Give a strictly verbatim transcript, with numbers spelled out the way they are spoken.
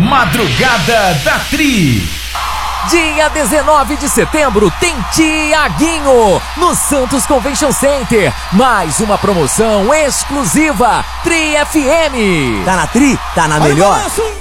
Madrugada da Tri. Dia dezenove de setembro tem Tiaguinho no Santos Convention Center. Mais uma promoção exclusiva Tri F M. Tá na Tri? Tá na melhor?